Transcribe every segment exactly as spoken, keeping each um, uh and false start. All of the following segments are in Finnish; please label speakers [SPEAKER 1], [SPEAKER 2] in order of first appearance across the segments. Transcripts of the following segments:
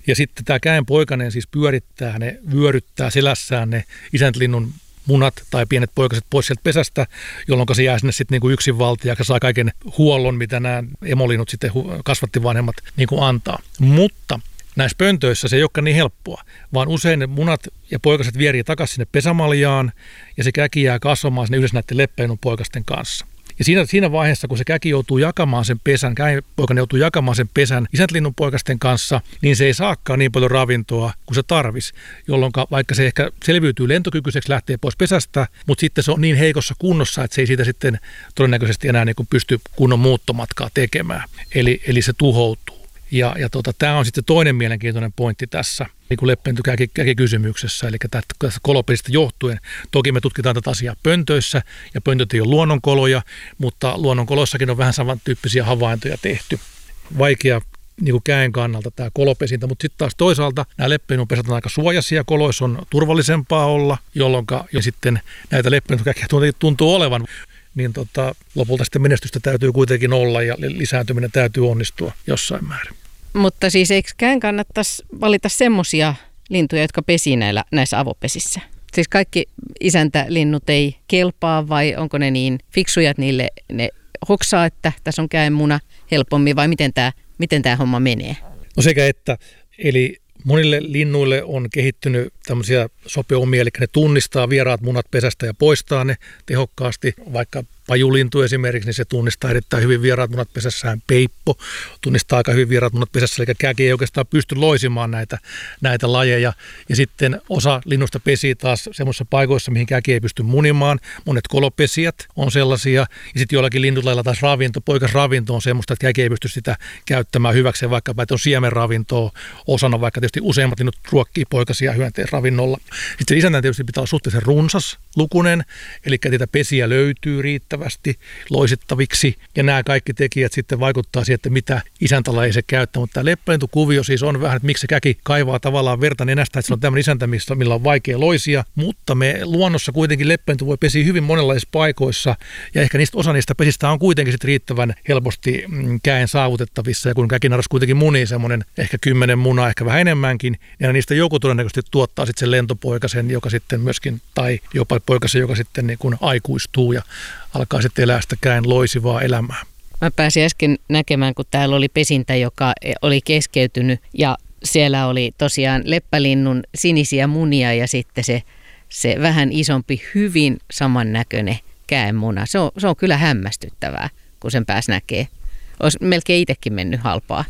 [SPEAKER 1] Ja sitten tämä käenpoikainen siis pyörittää, ne vyöryttää selässään ne isäntälinnun munat tai pienet poikaset pois sieltä pesästä, jolloin se jää sinne sitten niinku yksinvaltiaksi ja saa kaiken huollon, mitä nämä emolinnut sitten kasvattivanhemmat niinku antaa. Mutta näissä pöntöissä se ei olekaan niin helppoa, vaan usein ne munat ja poikaset vierii takaisin sinne pesämaljaan ja se käki jää kasvamaan sinne yhdessä näiden leppälinnun poikasten kanssa. Ja siinä, siinä vaiheessa, kun se käki joutuu jakamaan sen pesän, käenpoikainen joutuu jakamaan sen pesän isäntälinnun poikasten kanssa, niin se ei saakaan niin paljon ravintoa kuin se tarvisi, jolloin vaikka se ehkä selviytyy lentokykyiseksi, lähtee pois pesästä, mutta sitten se on niin heikossa kunnossa, että se ei siitä sitten todennäköisesti enää niin kuin pysty kunnon muuttomatkaa tekemään. Eli, eli se tuhoutuu. Ja, ja tota, tämä on sitten toinen mielenkiintoinen pointti tässä niin kuin leppälintukysymyksessä, eli tästä kolopesistä johtuen. Toki me tutkitaan tätä asiaa pöntöissä, ja pöntöt ei ole luonnonkoloja, mutta luonnonkoloissakin on vähän samantyyppisiä havaintoja tehty. Vaikea niin kuin käen kannalta tämä kolopesintä, mutta sitten taas toisaalta nämä leppälinnunpesät on aika suojaisia, koloissa on turvallisempaa olla, jolloin ja sitten näitä leppälintukäkiä tuntuu olevan. Niin tota, lopulta sitten menestystä täytyy kuitenkin olla ja lisääntyminen täytyy onnistua jossain määrin.
[SPEAKER 2] Mutta siis eikö käen kannattaisi valita semmoisia lintuja, jotka pesii näillä, näissä avopesissä? Siis kaikki isäntälinnut ei kelpaa vai onko ne niin fiksuja, että niille ne hoksaa, että tässä on käen muna helpommin vai miten tämä miten tämä homma menee?
[SPEAKER 1] No sekä että, eli monille linnuille on kehittynyt tämmöisiä sopeumia, eli ne tunnistaa vieraat munat pesästä ja poistaa ne tehokkaasti. Vaikka pajulintu esimerkiksi, niin se tunnistaa erittäin hyvin vieraat munat pesässään. Peippo tunnistaa aika hyvin vieraat munat pesässä, eli käki ei oikeastaan pysty loisimaan näitä, näitä lajeja. Ja sitten osa linnusta pesii taas semmoisissa paikoissa, mihin käki ei pysty munimaan. Monet kolopesijät on sellaisia. Ja sitten joillakin linnutlailla taas ravinto, poikasravinto on semmoista, että käki ei pysty sitä käyttämään hyväkseen, vaikkapa että on siemenravintoa osana, vaikka tietysti useimmat linnut ruokkii poikasia hyönteisravinnolla. Sitten se isäntän tietysti pitää olla suhteellisen runsas lukunen, eli niitä pesiä löytyy riittävästi loisittaviksi, ja nämä kaikki tekijät sitten vaikuttaa siihen, että mitä isäntälaji se käyttää. Mutta tämä leppälintukuvio siis on vähän, että miksi se käki kaivaa tavallaan verta nenästä, että se on tämmöinen isäntä, millä on vaikea loisia, mutta me luonnossa kuitenkin leppälintu voi pesiä hyvin monenlaisissa paikoissa, ja ehkä niistä, osa niistä pesistä on kuitenkin sitten riittävän helposti käen saavutettavissa, ja kun käkinaras kuitenkin munii semmoinen ehkä kymmenen munaa, ehkä vähän enemmänkin, ja niistä joku todennäköisesti tuottaa sitten sen lentopoikasen, joka sitten myöskin, tai jopa poikasen, joka sitten niin kuin aikuistuu ja alkaa sitten elää sitä käen loisivaa elämää.
[SPEAKER 2] Mä pääsin äsken näkemään, kun täällä oli pesintä, joka oli keskeytynyt ja siellä oli tosiaan leppälinnun sinisiä munia ja sitten se, se vähän isompi, hyvin samannäköinen käenmuna. Se on, se on kyllä hämmästyttävää, kun sen pääs näkee. Olisi melkein itsekin mennyt halpaa.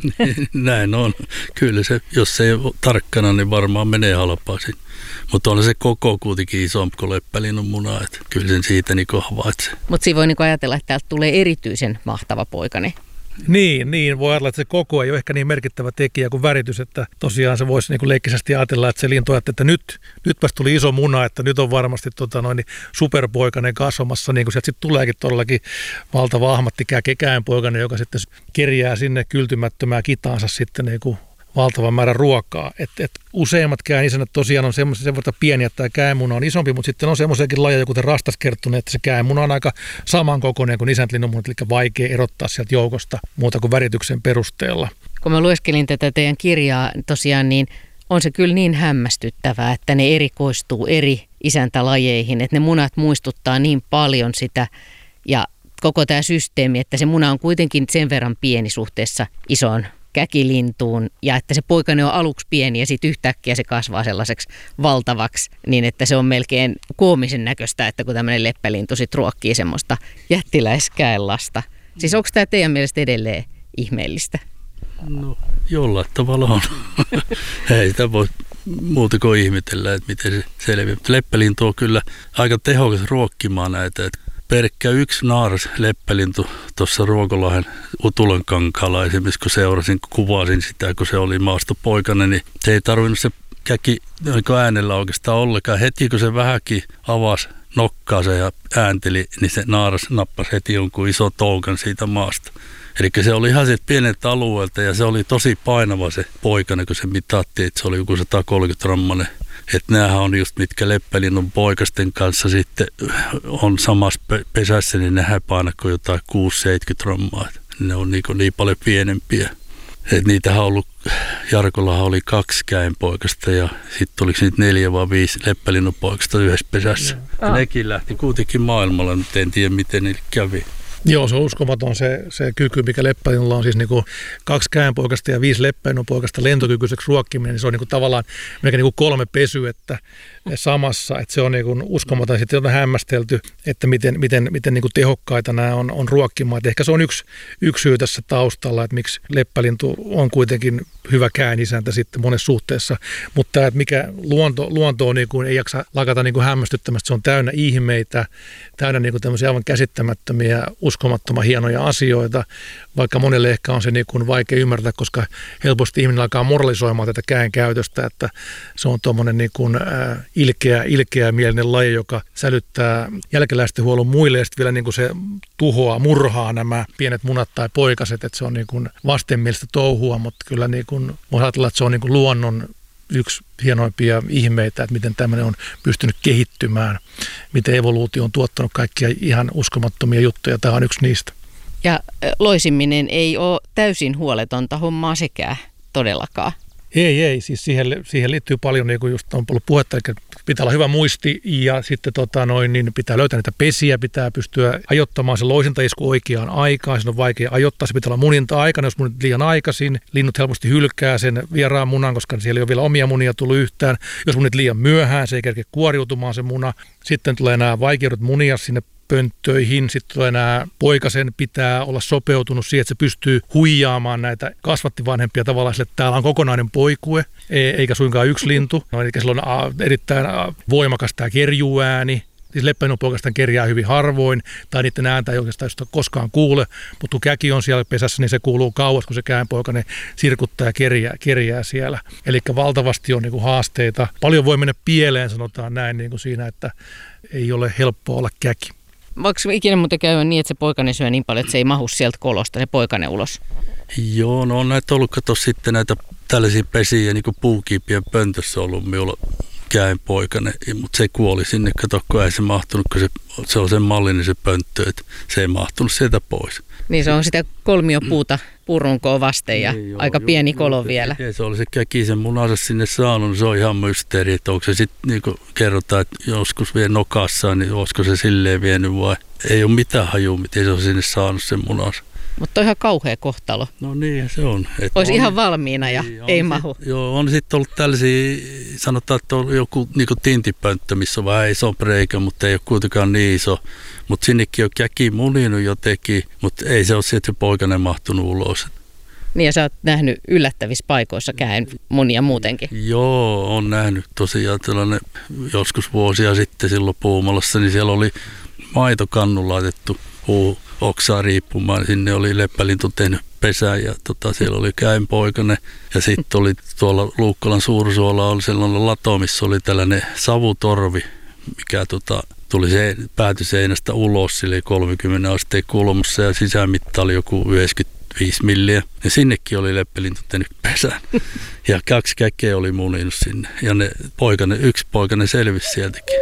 [SPEAKER 3] Näin on. Kyllä se, jos se ei ole tarkkana, niin varmaan menee halpaa. Mutta on se koko kuitenkin isompi kuin leppälinnun muna. Että kyllä sen siitä niin havaitsee.
[SPEAKER 2] Mutta siinä voi niin ajatella, että täältä tulee erityisen mahtava poikane.
[SPEAKER 1] Niin, niin, voi ajatella, että se koko ei ole ehkä niin merkittävä tekijä kuin väritys, että tosiaan se voisi niin leikkisesti ajatella, että se lintu ajattelee, että nyt, nytpäs tuli iso muna, että nyt on varmasti tota, noin, superpoikainen kasvamassa, niin kuin sieltä sitten tuleekin todellakin valtava ahmatti käenpoikainen, joka sitten kerjää sinne kyltymättömää kitaansa sitten niin kuin valtavan määrän ruokaa. Et, et useimmat käenisännät tosiaan on semmoisia sen verran pieniä, että tämä käenmuna on isompi, mutta sitten on semmoisiakin lajeja, kuten rastaskerttuneet, että se käenmuna on aika samankokoinen kuin isäntälinnun munat, eli vaikea erottaa sieltä joukosta muuta kuin värityksen perusteella.
[SPEAKER 2] Kun mä lueskelin tätä teidän kirjaa tosiaan, niin on se kyllä niin hämmästyttävää, että ne erikoistuu eri isäntälajeihin, että ne munat muistuttaa niin paljon sitä ja koko tämä systeemi, että se muna on kuitenkin sen verran pieni suhteessa isoon käkilintuun ja että se poikainen on aluksi pieni ja sitten yhtäkkiä se kasvaa sellaiseksi valtavaksi niin, että se on melkein koomisen näköistä, että kun tämmöinen leppälintu sitten ruokkii semmoista jättiläiskäenlasta. Siis onko tämä teidän mielestä edelleen ihmeellistä?
[SPEAKER 3] No jollain tavalla on. Ei sitä voi muuta kuin ihmetellä, että miten se selviää. Leppälintu on kyllä aika tehokas ruokkimaan näitä. Pelkkä yksi naaras leppälintu tuossa Ruokolahden Utulankankaalla esimerkiksi, kun seurasin, kun kuvasin sitä, kun se oli maastopoikainen, niin se ei tarvinnut se käki äänellä oikeastaan ollenkaan. Heti kun se vähänkin avasi nokkaansa ja äänteli, niin se naaras nappasi heti jonkun iso toukan siitä maasta. Eli se oli ihan sieltä pieneltä alueelta ja se oli tosi painava se poikainen, kun se mitattiin, että se oli joku sata kolmekymmentä grammanen. Että näähän on just mitkä leppälinnun poikasten kanssa sitten on samassa pesässä, niin nehän painaa kuin jotain kuusi seitsemänkymmentä grammaa. Ne on niin, niin paljon pienempiä. Et niitähän on ollut, Jarkollahan oli kaksi käenpoikasta ja sitten oliko niitä neljä vai viisi leppälinnunpoikasta yhdessä pesässä. Ja nekin lähti kuitenkin maailmalla, mutta en tiedä miten niille kävi.
[SPEAKER 1] Joo, se on uskomaton se, se kyky, mikä leppälinnulla on, siis niin kuin kaksi käenpoikasta ja viisi leppälinnunpoikasta lentokykyiseksi ruokkiminen, niin se on niin kuin tavallaan melkein niin kuin kolme pesyettä samassa, että se on niin kuin uskomaton. Sitten on hämmästelty, että miten, miten, miten niin kuin tehokkaita nämä on, on ruokkimaan. Et ehkä se on yksi, yksi syy tässä taustalla, että miksi leppälintu on kuitenkin hyvä käänisäntä sitten monessa suhteessa, mutta että mikä luonto, luonto on, niin kuin, ei jaksa lakata niin kuin hämmästyttämästä, se on täynnä ihmeitä, täynnä niin kuin tämmöisiä aivan käsittämättömiä, uskomattoman hienoja asioita, vaikka monelle ehkä on se niin kuin vaikea ymmärtää, koska helposti ihminen alkaa moralisoimaan tätä käen käytöstä, että se on tuommoinen niin kuin äh, ilkeä, ilkeä mielinen laji, joka sälyttää jälkeläistenhuollon muille ja sitten vielä niin kuin se tuhoaa, murhaa nämä pienet munat tai poikaset, että se on niin kuin vastenmielistä touhua, mutta kyllä niin kuin voi ajatella, että se on niin kuin luonnon yksi hienoimpia ihmeitä, että miten tämmöinen on pystynyt kehittymään, miten evoluutio on tuottanut kaikkia ihan uskomattomia juttuja. Tämä on yksi niistä.
[SPEAKER 2] Ja loisiminen ei ole täysin huoletonta hommaa sekään todellakaan.
[SPEAKER 1] Ei, ei. Siis siihen, siihen liittyy paljon, niin kuin just on ollut puhetta, eli pitää olla hyvä muisti ja sitten tota noin, niin pitää löytää niitä pesiä, pitää pystyä ajoittamaan se loisintaisku oikeaan aikaan. Se on vaikea ajoittaa, se pitää olla muninta-aikana, jos munit liian aikaisin. Linnut helposti hylkää sen vieraan munan, koska siellä ei ole vielä omia munia tullut yhtään. Jos munit liian myöhään, se ei kerkeä kuoriutumaan se muna. Sitten tulee nämä vaikeudet munia sinne pönttöihin. Sitten tulee nämä, poikasen pitää olla sopeutunut siihen, että se pystyy huijaamaan näitä kasvattivanhempia tavallaan sille, että täällä on kokonainen poikue, eikä suinkaan yksi lintu. No, eli sillä on erittäin voimakas tämä kerjuääni. Siis leppälinnunpoikasta kerjää hyvin harvoin, tai niiden ääntä ei oikeastaan koskaan kuule, mutta kun käki on siellä pesässä, niin se kuuluu kauas, kun se käenpoikainen sirkuttaa ja kerjää, kerjää siellä. Eli valtavasti on niin kuin haasteita. Paljon voi mennä pieleen, sanotaan näin, niin kuin siinä, että ei ole helppoa olla käki.
[SPEAKER 2] Voiko ikinä muuten käydä niin, että se poikainen syö niin paljon, että se ei mahu sieltä kolosta, se poikainen ulos?
[SPEAKER 3] Joo, no on näitä ollut, kato sitten näitä tällaisia pesiä, niin kuin puukiipien pöntössä ollut minulla käenpoikainen, mutta se kuoli sinne, kato, kun ei se mahtunut, kun se, se on sen mallinen se pönttö, että se ei mahtunut sieltä pois.
[SPEAKER 2] Niin se on sitä kolmiopuuta purunkoa vasten ja niin, joo, aika joo, pieni kolo joo, vielä.
[SPEAKER 3] Se oli se käkisen munansa sinne saanut, niin se on ihan mysteeri, että onko se sitten, niin kuin kerrotaan, että joskus vie nokassaan, niin olisiko se silleen vienyt vai ei ole mitään hajua, miten se on sinne saanut sen munansa.
[SPEAKER 2] Mutta on ihan kauhea kohtalo.
[SPEAKER 3] No niin, se on.
[SPEAKER 2] Olisi on, ihan valmiina ja niin, ei mahu.
[SPEAKER 3] Sit, joo, on sitten ollut tällaisia, sanotaan, että on joku niin kuin tintipönttö, missä on vähän iso reikä, mutta ei ole kuitenkaan niin iso. Mutta sinnekin on käki muninut jotenkin, mutta ei se ole sieltä poikainen mahtunut ulos.
[SPEAKER 2] Niin ja sä oot nähnyt yllättävissä paikoissa käen munia muutenkin.
[SPEAKER 3] Joo, on nähnyt tosiaan tällainen joskus vuosia sitten silloin Puumalassa, niin siellä oli maitokannu laitettu puu oksaa riippumaan. Sinne oli leppälintu tehnyt pesää ja tota, siellä oli käenpoikainen. Ja sitten oli tuolla Luukkolan Suursuolla oli sellainen lato, missä oli tällainen savutorvi, mikä tota, tuli se, päätyi seinästä ulos, sille kolmekymmentä asteen kulmassa ja sisämitta oli joku yhdeksänkymmentäviisi milliä. Ja sinnekin oli leppälintu tehnyt pesään. Ja kaksi käkeä oli muninut sinne. Ja ne poikainen, yksi poikainen selvisi sieltäkin.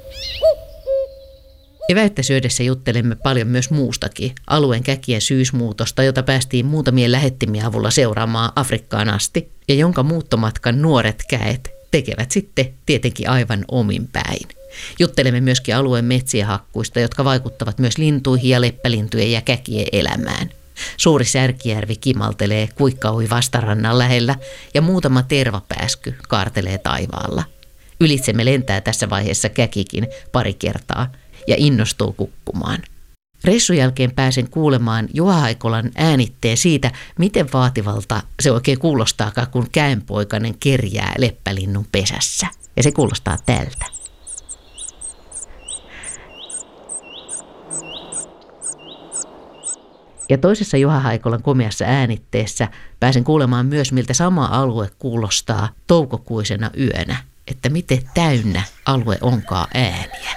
[SPEAKER 2] Eväittä syödessä juttelemme paljon myös muustakin, alueen käkien syysmuutosta, jota päästiin muutamien lähettimien avulla seuraamaan Afrikkaan asti, ja jonka muuttomatkan nuoret käet tekevät sitten tietenkin aivan omin päin. Juttelemme myöskin alueen metsien-hakkuista, jotka vaikuttavat myös lintuihin ja leppälintujen ja käkien elämään. Suuri särkijärvi kimaltelee Kuikkaui vastarannan lähellä ja muutama tervapääsky kaartelee taivaalla. Ylitsemme lentää tässä vaiheessa käkikin pari kertaa ja innostuu kukkumaan. Reissun jälkeen pääsen kuulemaan Juha Haikolan äänitteen siitä, miten vaativalta se oikein kuulostaakaan, kun käenpoikainen kerjää leppälinnun pesässä. Ja se kuulostaa tältä. Ja toisessa Juha Haikolan komeassa äänitteessä pääsen kuulemaan myös, miltä sama alue kuulostaa toukokuisena yönä, että miten täynnä alue onkaan ääniä.